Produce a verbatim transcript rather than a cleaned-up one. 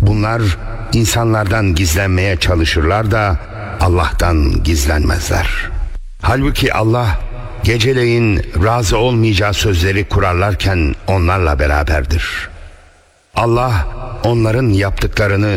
Bunlar insanlardan gizlenmeye çalışırlar da Allah'tan gizlenmezler. Halbuki Allah geceleyin razı olmayacağı sözleri kurarlarken onlarla beraberdir. Allah onların yaptıklarını